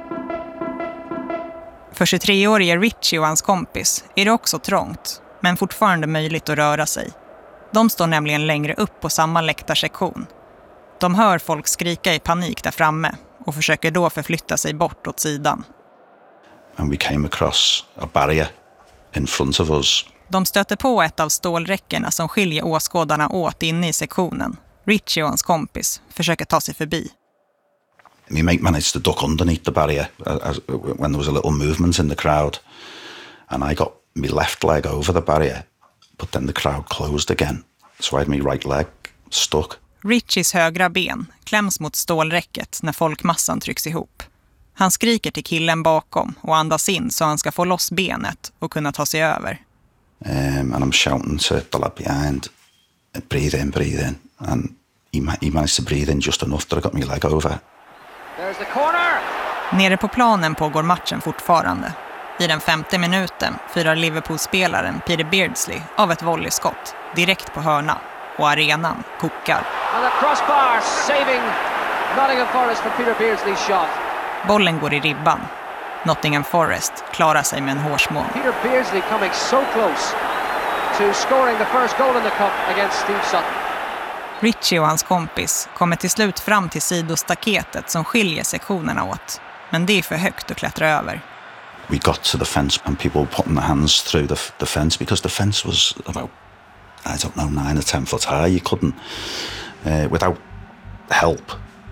För 23-årige Richie och hans kompis är det också trångt, men fortfarande möjligt att röra sig. De står nämligen längre upp på samma läktarsektion. De hör folk skrika i panik där framme och försöker då förflytta sig bort åt sidan. And we came across a barrier in front of us. De stöter på ett av stålräckena som skiljer åskådarna åt inne i sektionen. Richie och hans kompis försöker ta sig förbi. My mate managed to duck underneath the barrier when there was a little movement in the crowd. And I got my left leg over the barrier, but then the crowd closed again. So I had my right leg stuck. Richies högra ben kläms mot stålräcket när folkmassan trycks ihop. Han skriker till killen bakom och andas in så han ska få loss benet och kunna ta sig över. And I'm shouting to the lad behind, breathe in, breathe in. And he managed to breathe in just enough that I got my leg over. There's the corner. Nere på planen pågår matchen fortfarande. I den 5:e minuten firar Liverpool-spelaren Peter Beardsley av ett volleyskott direkt på hörna och arenan kokar. And the crossbar saving Nottingham Forest for Peter Beardsley's shot. Bollen går i ribban. Nottingham Forest klarar sig med en hårsmån. Peter Beardsley coming so close to scoring the first goal in the cup against Steve Sutton. Richie och hans kompis kommer till slut fram till sidostaketet som skiljer sektionerna åt. Men det är för högt att klättra över. We got to the fence and people were putting their hands through the fence because the fence was about, I don't know, 9 or 10 foot high. You couldn't, without help,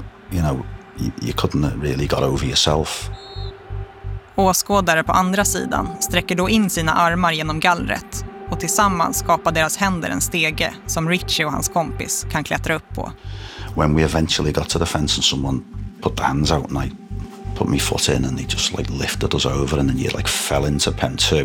you couldn't really got over yourself. Åskådare på andra sidan sträcker då in sina armar genom gallret och tillsammans skapar deras händer en stege som Richie och hans kompis kan klättra upp på. When we eventually got to the fence and someone put their hands out and I put my foot in and they just lifted us over and then you fell into pen 2.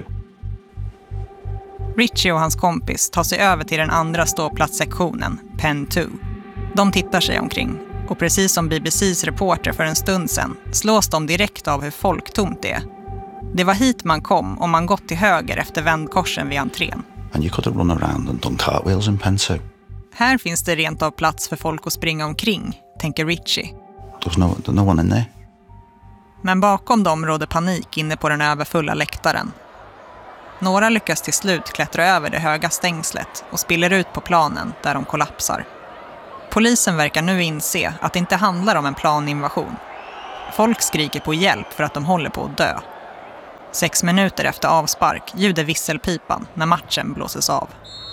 Richie och hans kompis tar sig över till den andra ståplatssektionen, pen 2. De tittar sig omkring och precis som BBCs reporter för en stund sedan slås de direkt av hur folktomt det är. Det var hit man kom om man gått till höger efter vändkorsen vid entrén. And you could have run around and done cartwheels in pen 2. Här finns det rent av plats för folk att springa omkring, tänker Richie. There's no one in there. Men bakom dem råder panik inne på den överfulla läktaren. Några lyckas till slut klättra över det höga stängslet och spiller ut på planen där de kollapsar. Polisen verkar nu inse att det inte handlar om en planinvasion. Folk skriker på hjälp för att de håller på att dö. 6 minuter efter avspark ljuder visselpipan när matchen blåses av.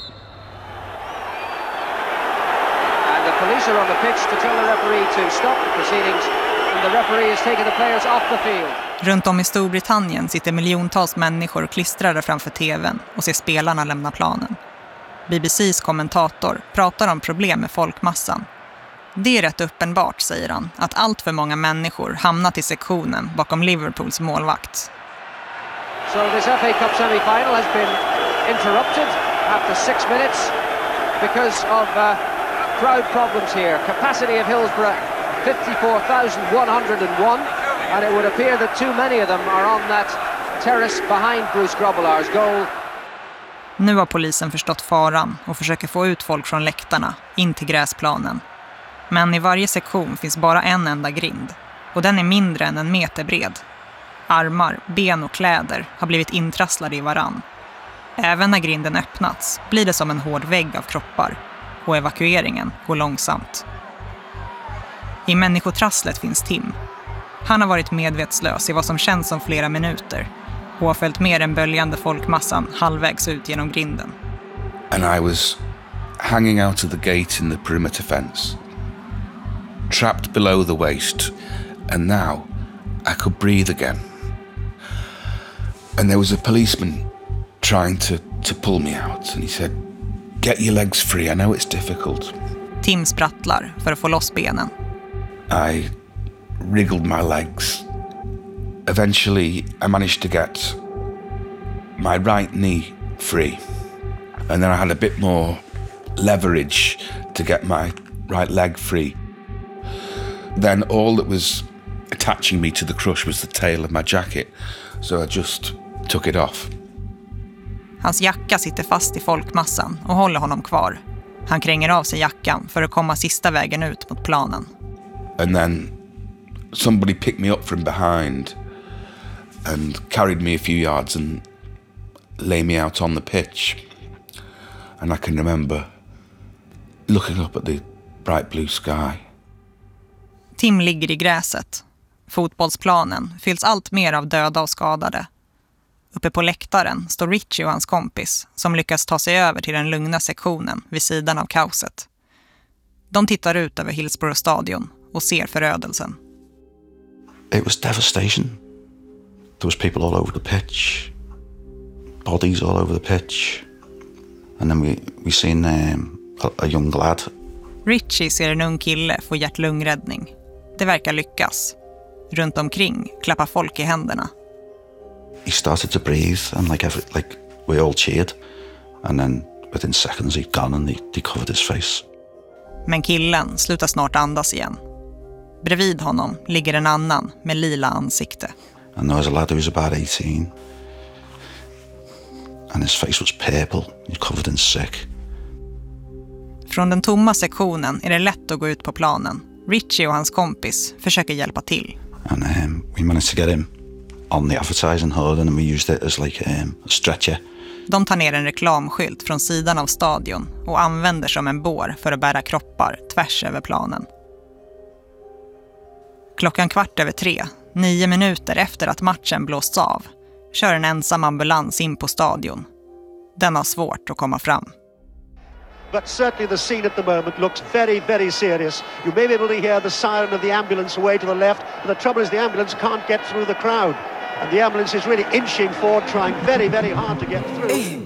And the police are on the pitch to tell the referee to stop the proceedings. And the referee has taken the players off the field. Runt om i Storbritannien sitter miljontals människor klistrade framför tvn och ser spelarna lämna planen. BBCs kommentator pratar om problem med folkmassan. Det är rätt uppenbart, säger han, att allt för många människor hamnat i sektionen bakom Liverpools målvakt. So this FA Cup semi-final has been interrupted after 6 minutes because of crowd problems here. Capacity of Hillsborough 54,101, and it would appear that too many of them are on that terrace behind Bruce Grobbelaar's goal. Nu har polisen förstått faran och försöker få ut folk från läktarna in till gräsplanen. Men i varje sektion finns bara en enda grind och den är mindre än 1 meter bred. Armar, ben och kläder har blivit intrasslade i varann. Även när grinden öppnats blir det som en hård vägg av kroppar och evakueringen går långsamt. I människotrasslet finns Tim. Han har varit medvetslös i vad som känns som flera minuter och har följt med den böljande folkmassan halvvägs ut genom grinden. And I was hanging out of the gate in the perimeter fence, trapped below the waist, and now I could breathe again. And there was a policeman trying to pull me out, and he said, "Get your legs free, I know it's difficult." Tim sprattlar för att få loss benen. I wriggled my legs. Eventually, I managed to get my right knee free. And then I had a bit more leverage to get my right leg free. Then all that was attaching me to the crush was the tail of my jacket. So I just took it off. Hans jacka sitter fast i folkmassan och håller honom kvar. Han kränger av sig jackan för att komma sista vägen ut mot planen. And then somebody picked me up from behind and carried me a few yards and lay me out on the pitch. And I can remember looking up at the bright blue sky. Tim ligger i gräset. Fotbollsplanen fylls allt mer av döda och skadade. Uppe på läktaren står Richie och hans kompis som lyckas ta sig över till den lugna sektionen vid sidan av kaoset. De tittar ut över Hillsborough stadion och ser förödelsen. It was devastation. There was people all over the pitch. Bodies all over the pitch. And then we seen a young lad. Richie ser en ung kille få hjärt-lungräddning. Det verkar lyckas. Runt omkring klappar folk i händerna. He started to breathe and like we all cheered. And then within seconds he'd gone and they covered his face. Men killen slutar snart andas igen. Bredvid honom ligger en annan med lila ansikte. And there was a lad who was about 18. And his face was purple. He covered in sick. Från den tomma sektionen är det lätt att gå ut på planen. Richie och hans kompis försöker hjälpa till. And we managed to get him on the advertising hood and we used it as like a stretcher. De tar ner en reklamskylt från sidan av stadion och använder som en bår för att bära kroppar tvärs över planen. 3:15, 9 minuter efter att matchen blåsts av, kör en ensam ambulans in på stadion. Den har svårt att komma fram. But certainly the scene at the moment looks very, very serious. You may be able to hear the siren of the ambulance away to the left. And the trouble is the ambulance can't get through the crowd. And the ambulance is really inching forward, trying very, very hard to get through.